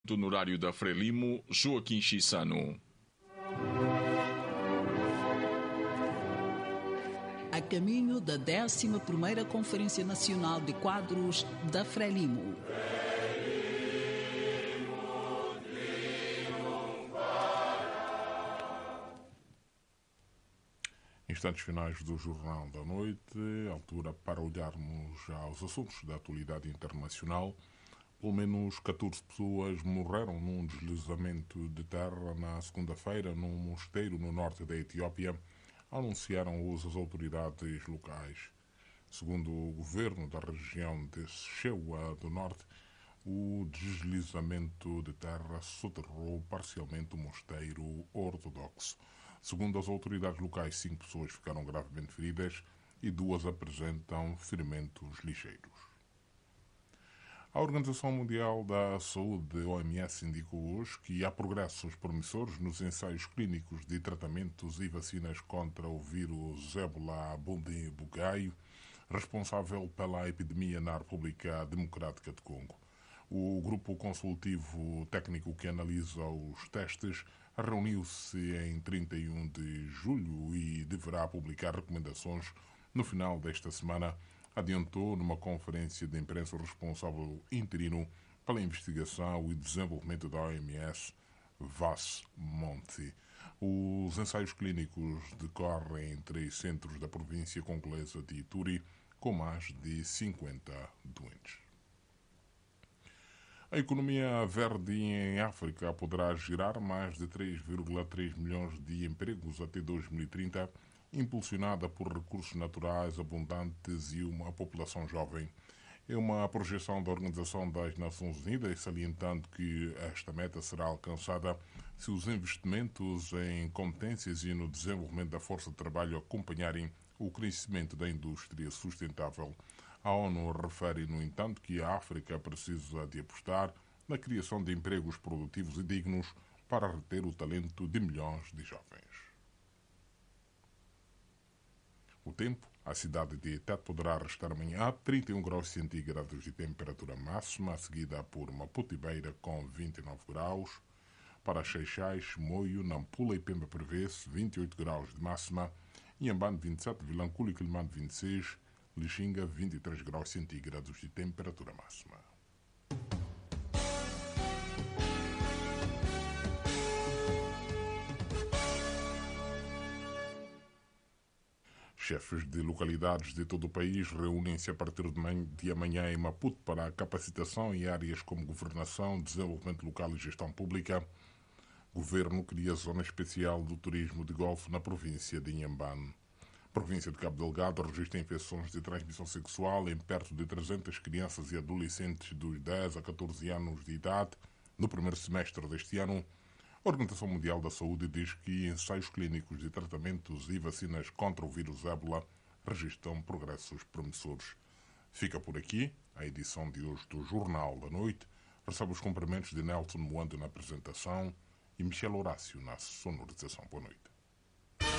do honorário da Frelimo, Joaquim Chissano. A caminho da 11ª Conferência Nacional de Quadros da Frelimo. Instantes finais do Jornal da Noite, altura para olharmos aos assuntos da atualidade internacional. Pelo menos 14 pessoas morreram num deslizamento de terra na segunda-feira num mosteiro no norte da Etiópia, anunciaram hoje as autoridades locais. Segundo o governo da região de Shewa do Norte, o deslizamento de terra soterrou parcialmente o mosteiro ortodoxo. Segundo as autoridades locais, 5 pessoas ficaram gravemente feridas e 2 apresentam ferimentos ligeiros. A Organização Mundial da Saúde, OMS, indicou hoje que há progressos promissores nos ensaios clínicos de tratamentos e vacinas contra o vírus Ebola Bundi-Bugaio, responsável pela epidemia na República Democrática de Congo. O grupo consultivo técnico que analisa os testes reuniu-se em 31 de julho e deverá publicar recomendações no final desta semana, adiantou numa conferência de imprensa o responsável interino pela investigação e desenvolvimento da OMS, Vas Monti. Os ensaios clínicos decorrem em 3 centros da província congolesa de Ituri, com mais de 50 doentes. A economia verde em África poderá gerar mais de 3,3 milhões de empregos até 2030, impulsionada por recursos naturais abundantes e uma população jovem. É uma projeção da Organização das Nações Unidas, salientando que esta meta será alcançada se os investimentos em competências e no desenvolvimento da força de trabalho acompanharem o crescimento da indústria sustentável. A ONU refere, no entanto, que a África precisa de apostar na criação de empregos produtivos e dignos para reter o talento de milhões de jovens. O tempo, a cidade de Tete poderá restar amanhã a 31 graus centígrados de temperatura máxima, seguida por Maputo e Beira com 29 graus. Para Seixais, Moio, Nampula e Pemba prevê-se 28 graus de máxima, Inhambane 27, Vilanculo e Quelimane 26, Lixinga 23 graus centígrados de temperatura máxima. Chefes de localidades de todo o país reúnem-se a partir de amanhã em Maputo para a capacitação em áreas como governação, desenvolvimento local e gestão pública. Governo cria zona especial do turismo de golfe na província de Inhambane. Província de Cabo Delgado registra infecções de transmissão sexual em perto de 300 crianças e adolescentes dos 10 a 14 anos de idade no primeiro semestre deste ano. A Organização Mundial da Saúde diz que ensaios clínicos de tratamentos e vacinas contra o vírus ébola registram progressos promissores. Fica por aqui a edição de hoje do Jornal da Noite. Recebe os cumprimentos de Nelson Moando na apresentação e Michel Horácio na sonorização. Boa noite.